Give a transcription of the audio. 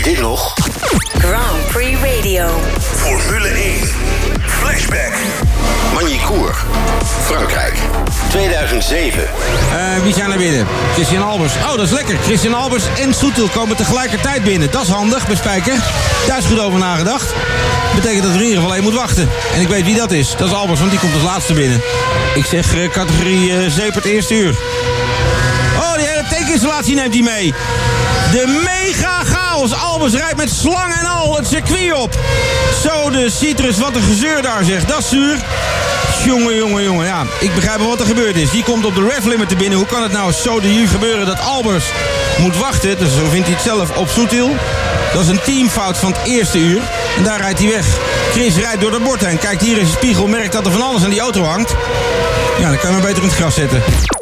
je dit nog? Grand Prix Radio. Formule 1. Flashback. Magny-Cours. Frankrijk. 2007. Wie zijn er binnen? Christian Albers. Oh, dat is lekker. Christian Albers en Soetel komen tegelijkertijd binnen. Dat is handig, bij Spijker. Daar is goed over nagedacht. Betekent dat er in ieder geval één moet wachten. En ik weet wie dat is. Dat is Albers, want die komt als laatste binnen. Ik zeg categorie Zepert eerste uur. Oh, die hele tankinstallatie neemt hij mee. De mega chaos. Albers rijdt met slang en al het circuit op. Zo de Citrus, wat een gezeur daar zeg. Dat is zuur. Jongen. Ja, ik begrijp wel wat er gebeurd is. Die komt op de rev limiter binnen. Hoe kan het nou zo de jus gebeuren dat Albers moet wachten? Dus zo vindt hij het zelf op Soetil. Dat is een teamfout van het eerste uur. En daar rijdt hij weg. Chris rijdt door de bord heen. Kijkt hier in zijn spiegel, merkt dat er van alles aan die auto hangt. Ja, dan kan je maar beter in het gras zetten.